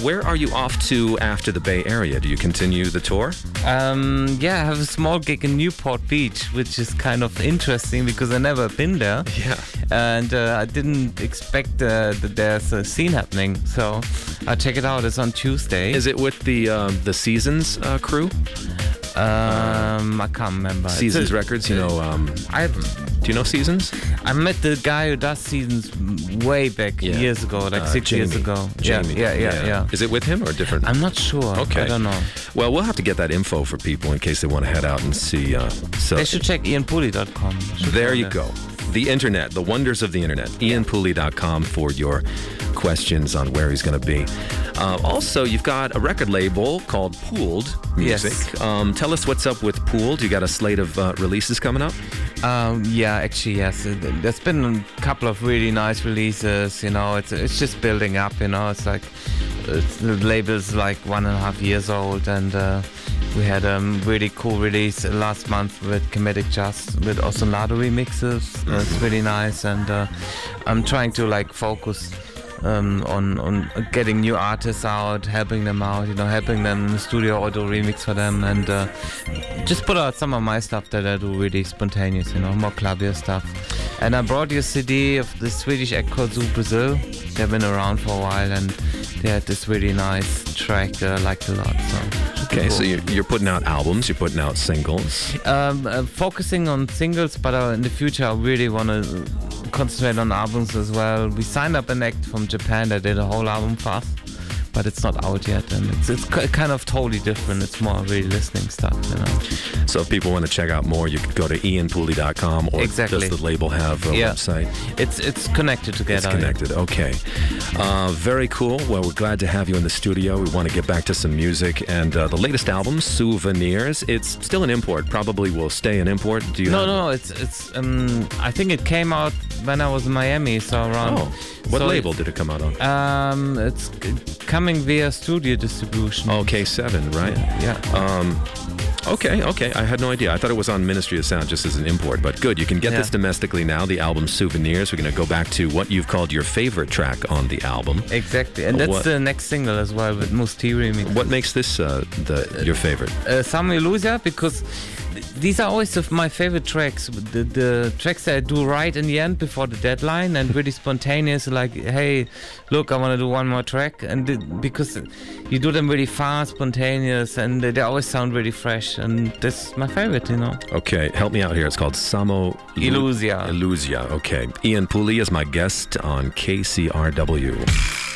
where are you off to after the Bay Area? Do you continue the tour? Yeah, I have a small gig in Newport Beach, which is kind of interesting because I've never been there. Yeah. And I didn't expect that there's a scene happening. So I'll check it out. It's on Tuesday. Is it with the Seasons crew? I can't remember. Seasons Records, you know. Do you know Seasons? I met the guy who does Seasons way back years ago, like 6 years ago. Jamie. Yeah. Is it with him or different? I'm not sure. Okay. I don't know. Well, we'll have to get that info for people in case they want to head out and see. So they should check ianpooley.com. There you go. The internet, the wonders of the internet. ianpooley.com for your questions on where he's going to be. Also, you've got a record label called Pooled Music. Yes. Tell us what's up with Pooled. You got a slate of releases coming up? Yeah, actually, yes. There's been a couple of really nice releases. You know, it's just building up. You know, it's like the label's like 1.5 years old, and we had a really cool release last month with Comedic Just with Osonado remixes. It's really nice, and I'm trying to like focus on getting new artists out, helping them out, you know, helping them in the studio or do remix for them, and just put out some of my stuff that I do really spontaneous, you know, more clubbier stuff. And I brought you a CD of the Swedish act called Zoo Brazil. They've been around for a while, and they had this really nice track that I liked a lot. So okay, so you're putting out albums, you're putting out singles. Focusing on singles, but in the future I really want to concentrate on albums as well. We signed up an act from Japan that did a whole album for us, but it's not out yet, and it's kind of totally different. It's more really listening stuff, you know. So if people want to check out more, you could go to ianpooley.com, or does the label have a website? It's connected together. It's connected, okay. Very cool. Well, we're glad to have you in the studio. We want to get back to some music, and the latest album, Souvenirs, it's still an import. Probably will stay an import. Do you No, it's I think it came out when I was in Miami, so around. Oh, what label did it come out on? It's coming via studio distribution. Oh, K7, right? Yeah. Okay. I had no idea. I thought it was on Ministry of Sound just as an import, but good. You can get this domestically now, the album Souvenirs. We're going to go back to what you've called your favorite track on the album. Exactly, and that's the next single as well with Musti remix. What makes this your favorite? Some Illusia, because these are always my favorite tracks. The tracks that I do right in the end before the deadline and really spontaneous, like, hey, look, I want to do one more track. And because you do them really fast, spontaneous, and they always sound really fresh. And that's my favorite, you know. Okay, help me out here. It's called Samo Illusia. Illusia, okay. Ian Pooley is my guest on KCRW.